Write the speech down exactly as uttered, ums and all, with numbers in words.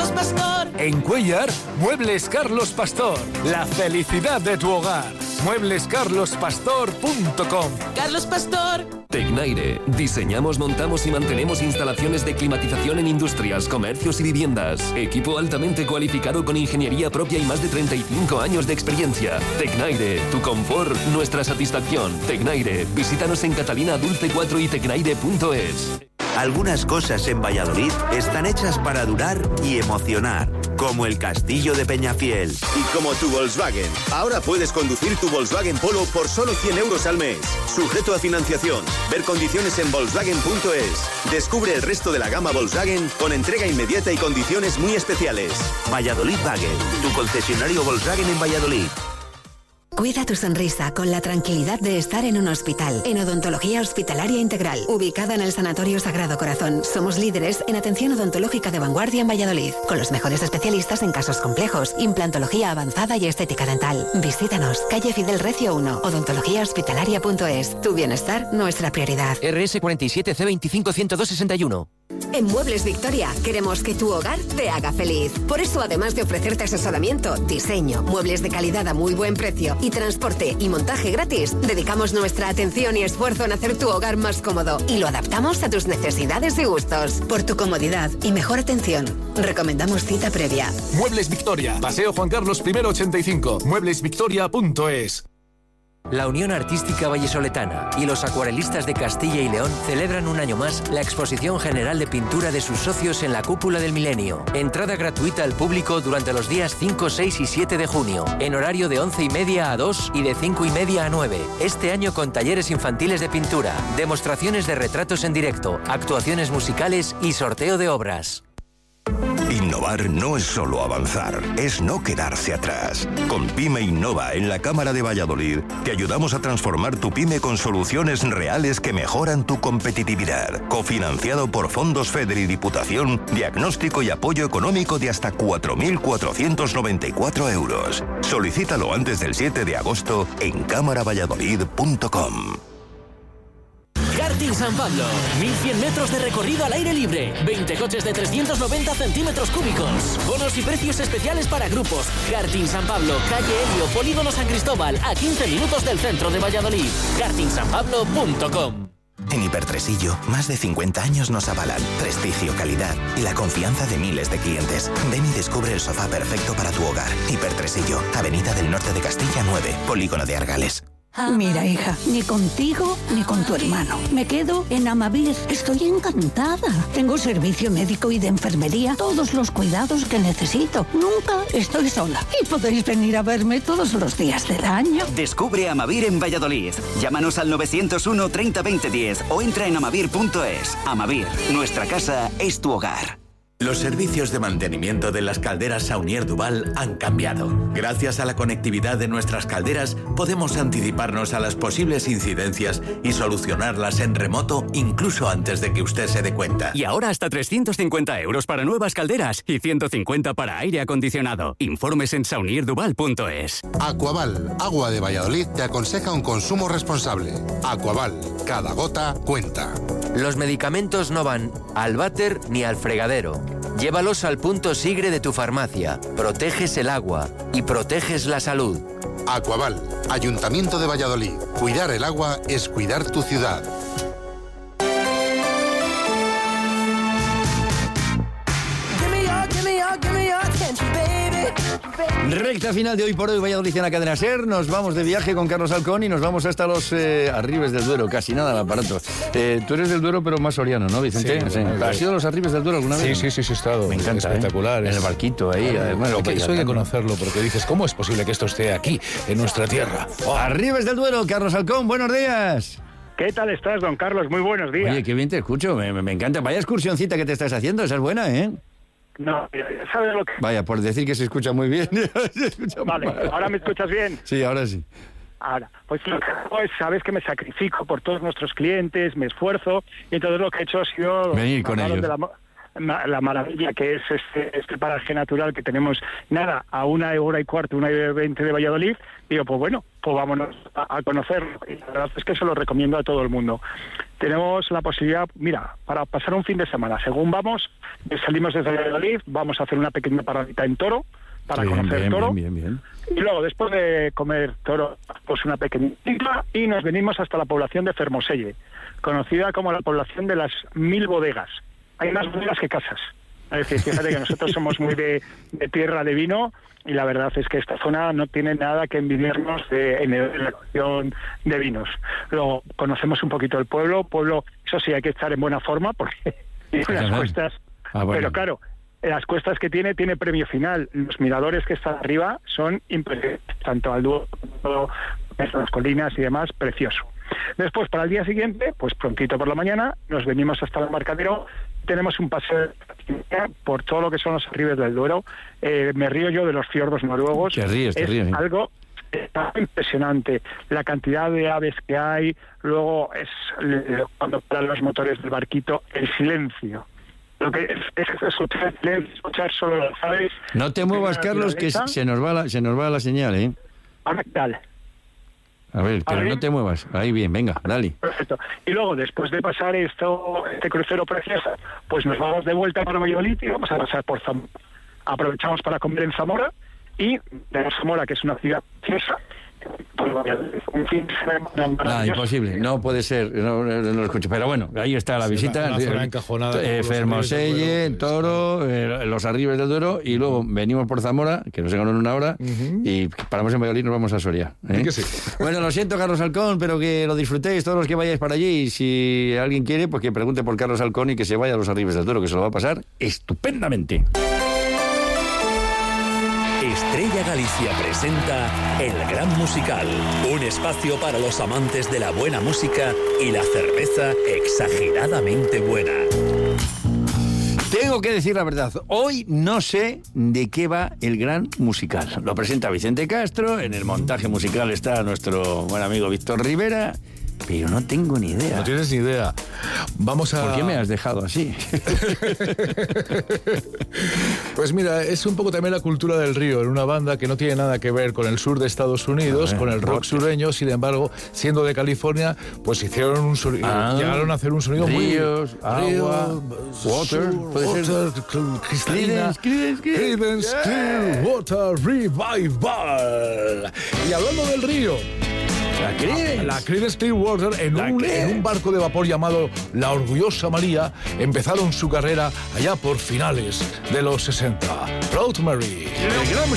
Carlos Pastor. En Cuéllar, Muebles Carlos Pastor. La felicidad de tu hogar. muebles carlos pastor punto com. Carlos Pastor. Tecnaire. Diseñamos, montamos y mantenemos instalaciones de climatización en industrias, comercios y viviendas. Equipo altamente cualificado con ingeniería propia y más de treinta y cinco años de experiencia. Tecnaire. Tu confort, nuestra satisfacción. Tecnaire. Visítanos en Catalina Dulce cuatro y tecnaire punto es. Algunas cosas en Valladolid están hechas para durar y emocionar, como el Castillo de Peñafiel. Y como tu Volkswagen. Ahora puedes conducir tu Volkswagen Polo por solo cien euros al mes. Sujeto a financiación. Ver condiciones en Volkswagen punto es. Descubre el resto de la gama Volkswagen con entrega inmediata y condiciones muy especiales. Valladolid Wagen, tu concesionario Volkswagen en Valladolid. Cuida tu sonrisa con la tranquilidad de estar en un hospital. En Odontología Hospitalaria Integral, ubicada en el Sanatorio Sagrado Corazón. Somos líderes en atención odontológica de vanguardia en Valladolid, con los mejores especialistas en casos complejos, implantología avanzada y estética dental. Visítanos, calle Fidel Recio uno, odontología hospitalaria punto es. Tu bienestar, nuestra prioridad. R S cuarenta y siete C veinticinco ciento dos sesenta y uno. En Muebles Victoria queremos que tu hogar te haga feliz. Por eso, además de ofrecerte asesoramiento, diseño, muebles de calidad a muy buen precio y transporte y montaje gratis, dedicamos nuestra atención y esfuerzo en hacer tu hogar más cómodo y lo adaptamos a tus necesidades y gustos. Por tu comodidad y mejor atención, recomendamos cita previa. Muebles Victoria, Paseo Juan Carlos primero ochenta y cinco, muebles victoria punto es. La Unión Artística Vallesoletana y los acuarelistas de Castilla y León celebran un año más la exposición general de pintura de sus socios en la Cúpula del Milenio. Entrada gratuita al público durante los días cinco, seis y siete de junio, en horario de once y media a dos y de cinco y media a nueve. Este año con talleres infantiles de pintura, demostraciones de retratos en directo, actuaciones musicales y sorteo de obras. Innovar no es solo avanzar, es no quedarse atrás. Con Pyme Innova en la Cámara de Valladolid, te ayudamos a transformar tu pyme con soluciones reales que mejoran tu competitividad. Cofinanciado por Fondos FEDER y Diputación, diagnóstico y apoyo económico de hasta cuatro mil cuatrocientos noventa y cuatro euros. Solicítalo antes del siete de agosto en cámara valladolid punto com. Karting San Pablo, mil cien metros de recorrido al aire libre, veinte coches de trescientos noventa centímetros cúbicos, bonos y precios especiales para grupos. Karting San Pablo, calle Helio, Polígono San Cristóbal, a quince minutos del centro de Valladolid. karting san pablo punto com. En Hipertresillo, más de cincuenta años nos avalan prestigio, calidad y la confianza de miles de clientes. Ven y descubre el sofá perfecto para tu hogar. Hipertresillo, Avenida del Norte de Castilla nueve, Polígono de Argales. Mira, hija, ni contigo ni con tu hermano. Me quedo en Amavir. Estoy encantada. Tengo servicio médico y de enfermería, todos los cuidados que necesito. Nunca estoy sola. Y podéis venir a verme todos los días del año. Descubre Amavir en Valladolid. Llámanos al novecientos uno treinta veinte diez o entra en amavir punto es. Amavir, nuestra casa es tu hogar. Los servicios de mantenimiento de las calderas Saunier Duval han cambiado. Gracias a la conectividad de nuestras calderas, podemos anticiparnos a las posibles incidencias y solucionarlas en remoto incluso antes de que usted se dé cuenta. Y ahora hasta trescientos cincuenta euros para nuevas calderas y ciento cincuenta para aire acondicionado. Informes en saunier duval punto es. Aquaval, agua de Valladolid, te aconseja un consumo responsable. Aquaval, cada gota cuenta. Los medicamentos no van al váter ni al fregadero. Llévalos al punto Sigre de tu farmacia. Proteges el agua y proteges la salud. Aquaval, Ayuntamiento de Valladolid. Cuidar el agua es cuidar tu ciudad. Recta final de Hoy por Hoy Valladolid en la cadena SER. Nos vamos de viaje con Carlos Alcón y nos vamos hasta los eh, Arribes del Duero. Casi nada al aparato. Eh, tú eres del Duero, pero más soriano, ¿no, Vicente? Sí, sí. ¿Has ido a los Arribes del Duero alguna vez? Sí, sí, sí, sí, he estado. Me encanta, espectacular. ¿eh? En el barquito ahí. Eh, bueno, que eso hay que conocerlo, porque dices, ¿cómo es posible que esto esté aquí, en nuestra tierra? Oh. Arribes del Duero, Carlos Alcón, buenos días. ¿Qué tal estás, don Carlos? Muy buenos días. Oye, qué bien te escucho, me, me encanta. Vaya excursioncita que te estás haciendo, esa es buena, ¿eh? No, ¿sabes lo que...? Vaya, por decir que se escucha muy bien. se escucha vale, mal. ¿ahora me escuchas bien? Sí, ahora sí. Ahora, pues lo que hago es, sabes que me sacrifico por todos nuestros clientes, me esfuerzo, y entonces lo que he hecho ha sido... venir con ellos. De la, la maravilla que es este, este paraje natural que tenemos, nada, a una hora y cuarto, una hora y veinte de Valladolid. Digo, pues bueno, pues vámonos a, a conocerlo. Y la verdad es que se lo recomiendo a todo el mundo. Tenemos la posibilidad, mira, para pasar un fin de semana, según vamos, salimos desde Valladolid, vamos a hacer una pequeña paradita en Toro, para bien, conocer bien, Toro. Bien, bien, bien. Y luego, después de comer Toro, pues una pequeña isla y nos venimos hasta la población de Fermoselle, conocida como la población de las mil bodegas. Hay más bodegas que casas. Es decir, fíjate que nosotros somos muy de, de tierra de vino y la verdad es que esta zona no tiene nada que envidiarnos de, en la cuestión de vinos. Luego conocemos un poquito el pueblo. Pueblo, eso sí, hay que estar en buena forma porque tiene unas cuestas. Ah, bueno. Pero claro, las cuestas que tiene, tiene premio final. Los miradores que están arriba son impresionantes, tanto al dúo, todo, las colinas y demás, precioso. Después, para el día siguiente, pues prontito por la mañana, nos venimos hasta el embarcadero. Tenemos un paseo por todo lo que son los arribes del Duero. Eh, me río yo de los fiordos noruegos. Te ríes, te es ríes, ¿eh? Algo está impresionante. La cantidad de aves que hay. Luego es cuando paran los motores del barquito, el silencio. Lo que es, es escuchar el silencio, escuchar solo las aves. No te muevas, Carlos, que se nos va la, se nos va la señal, ¿eh? Ahora, dale. A ver, pero no te muevas. Ahí bien, venga, dale. Perfecto. Y luego, después de pasar esto, este crucero precioso, pues nos vamos de vuelta para Valladolid y vamos a pasar por Zamora. Aprovechamos para comer en Zamora y de Zamora, que es una ciudad preciosa, un fin de semana. Ah, imposible, no puede ser, no, no, no lo escucho. Pero bueno, ahí está la visita. Una zona encajonada. Eh, Fermoselle, Toro, eh, los Arribes del Duero, y luego venimos por Zamora, que nos llegan en una hora, uh-huh. y paramos en Valladolid y nos vamos a Soria. ¿eh? Que sí. Bueno, lo siento, Carlos Halcón, pero que lo disfrutéis todos los que vayáis para allí. Y si alguien quiere, pues que pregunte por Carlos Halcón y que se vaya a los Arribes del Duero, que se lo va a pasar estupendamente. Estrella Galicia presenta El Gran Musical, un espacio para los amantes de la buena música y la cerveza exageradamente buena. Tengo que decir la verdad, hoy no sé de qué va El Gran Musical. Lo presenta Vicente Castro, en el montaje musical está nuestro buen amigo Víctor Rivera, pero no tengo ni idea. No tienes ni idea. Vamos a... ¿Por qué me has dejado así? Pues mira, es un poco también la cultura del río, en una banda que no tiene nada que ver con el sur de Estados Unidos, ver, con el rock sureño, sin embargo, siendo de California, pues hicieron un sonido, ah, llegaron a hacer un sonido ríos, muy... Ríos, agua, water, puede ser... Cristalina, Creedence Clearwater Revival. Y hablando del río... La Creedence. La Creedence Clearwater en un, en un barco de vapor llamado La Orgullosa María empezaron su carrera allá por finales de los sesenta. Proud Mary.